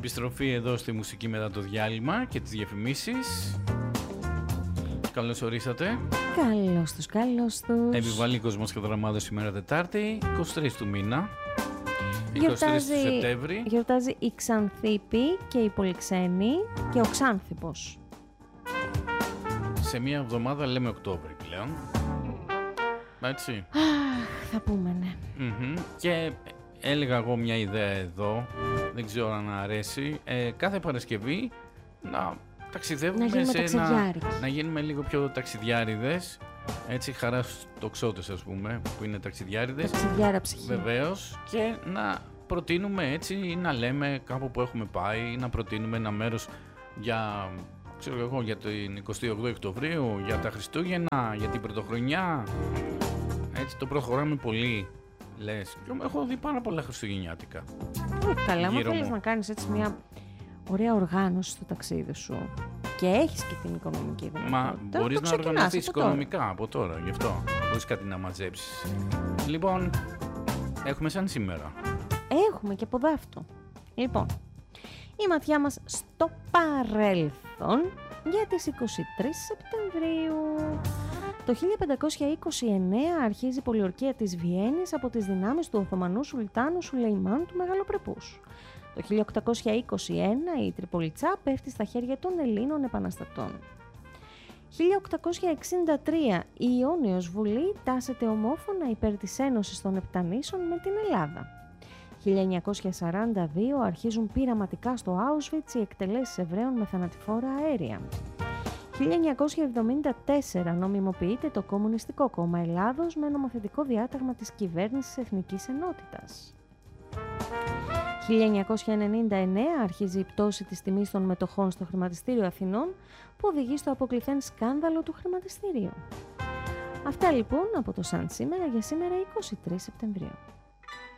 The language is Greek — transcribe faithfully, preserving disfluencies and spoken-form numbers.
Επιστροφή εδώ στη μουσική μετά το διάλειμμα και τις διαφημίσεις. Καλώς ορίσατε. Καλώς τους, καλώς τους. Επιβάλλει Κοσμός και Δραμάδος σήμερα Τετάρτη, είκοσι τρεις του μήνα. Γιορτάζει, είκοσι τρεις του Σεπτέμβρη. Γιορτάζει η Ξανθήπη και η Πολυξένη και ο Ξάνθηπος. Σε μία εβδομάδα λέμε Οκτώβρη πλέον. Έτσι. Αχ, θα πούμε ναι. Mm-hmm. Και έλεγα εγώ μια ιδέα εδώ, δεν ξέρω αν αρέσει, ε, κάθε Παρασκευή να ταξιδεύουμε να σε ένα, να γίνουμε λίγο πιο ταξιδιάριδες, έτσι, χαρά τοξότες ας πούμε, που είναι ταξιδιάριδες. Ταξιδιάρα ψυχή. Βεβαίως, και να προτείνουμε έτσι, ή να λέμε κάπου που έχουμε πάει, ή να προτείνουμε ένα μέρος για, ξέρω εγώ, για την εικοστή όγδοη Οκτωβρίου, για τα Χριστούγεννα, για την Πρωτοχρονιά. Έτσι το προχωράμε πολύ, λες. Έχω δει πάρα πολλά χριστουγεννιάτικα. Όχι καλά, μα θέλεις μου. να κάνεις έτσι μια ωραία οργάνωση στο ταξίδι σου και έχεις και την οικονομική δυνατότητα. Μα μπορείς να οργανωθείς οικονομικά τώρα. Από τώρα, γι' αυτό. Μπορείς κάτι να μαζέψεις. Λοιπόν, έχουμε σαν σήμερα. Έχουμε και ποδάφτω. Λοιπόν, η ματιά μας στο παρέλθον για τις εικοστή τρίτη Σεπτεμβρίου. Το χίλια πεντακόσια είκοσι εννέα αρχίζει η πολιορκία της Βιέννης από τις δυνάμεις του Οθωμανού Σουλτάνου Σουλεϊμάν του Μεγαλοπρεπούς. Το χίλια οκτακόσια είκοσι ένα η Τριπολιτσά πέφτει στα χέρια των Ελλήνων επαναστατών. χίλια οκτακόσια εξήντα τρία η Ιόνιος Βουλή τάσεται ομόφωνα υπέρ της Ένωσης των Επτανήσων με την Ελλάδα. χίλια εννιακόσια σαράντα δύο αρχίζουν πειραματικά στο Auschwitz οι εκτελέσεις Εβραίων με θανατηφόρα αέρια. χίλια εννιακόσια εβδομήντα τέσσερα νομιμοποιείται το Κομμουνιστικό Κόμμα Ελλάδος με νομοθετικό διάταγμα της Κυβέρνησης Εθνικής Ενότητας. χίλια εννιακόσια ενενήντα εννέα αρχίζει η πτώση της τιμής των μετοχών στο Χρηματιστήριο Αθηνών που οδηγεί στο αποκλιθέν σκάνδαλο του χρηματιστηρίου. Αυτά λοιπόν από το Σαν σήμερα για σήμερα εικοστή τρίτη Σεπτεμβρίου.